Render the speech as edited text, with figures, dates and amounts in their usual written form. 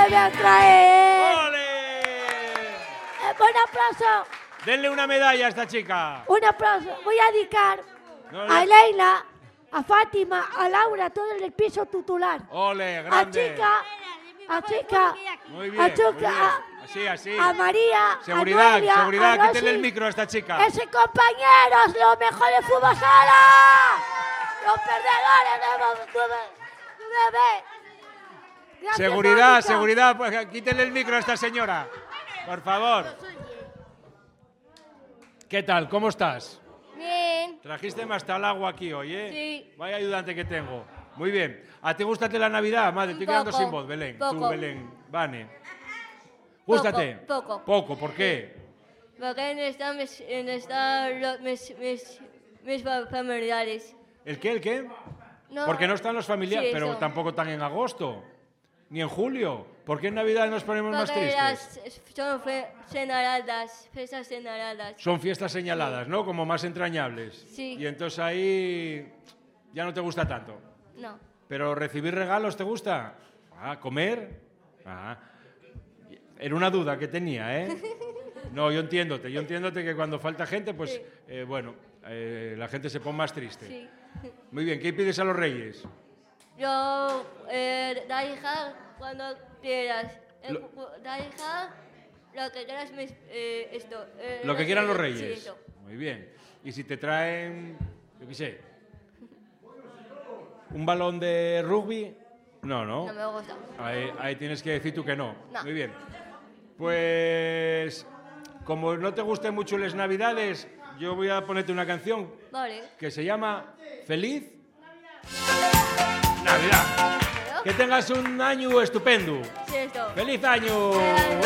voy a traer. ¡Ole! Buen aplauso. Denle una medalla a esta chica. Un aplauso. Voy a dedicar No, a Leila, a Fátima, a Laura, todo el piso titular. ¡Ole, grande! A Chica, Muy bien, a muy Chica, bien. Así, así. a María, Seguridad, a Noelia, seguridad, a Rosy. quítale el micro a esta chica. Ese compañeros, los mejores fútbol sala. Los perdedores de Gracias, Seguridad, Mónica. seguridad, pues quítale el micro a esta señora. Por favor. ¿Qué tal? ¿Cómo estás? Bien. Trajiste hasta el agua aquí hoy, ¿eh? Sí. Vaya ayudante que tengo. Muy bien. ¿A ti gústate la Navidad, madre? Estoy quedando Poco, sin voz, Belén. Tú, poco. Belén. Vane. ¿Gústate? Poco. Poco, ¿por qué? Porque no están mis familiares. ¿El qué, el qué? No. Porque no están los familiares, Sí, pero eso. tampoco están en agosto. Ni en julio. ¿Por qué en Navidad nos ponemos más Porque tristes? son señaladas, fiestas señaladas. Son fiestas señaladas, ¿no? Como más entrañables. Sí. Y entonces ahí ya no te gusta tanto. No. ¿Pero recibir regalos te gusta? Ah, ¿comer? Ah. Era una duda que tenía, ¿eh? No, yo entiéndote que cuando falta gente, pues, Sí. la gente se pone más triste. Sí. Muy bien, ¿qué pides a los reyes? Yo, la hija, cuando quieras. La hija, lo que quieras, esto. Lo que quieran los Sí, reyes. eso. Muy bien. ¿Y si te traen, yo qué sé, un balón de rugby? No, ¿no? No me gusta. Ahí tienes que decir tú que no. No. Muy bien. Pues, como no te gusten mucho las Navidades, yo voy a ponerte una canción Vale. que se llama Feliz Navidad. Que tengas un año estupendo. Sí, esto. ¡Feliz año! Feliz año.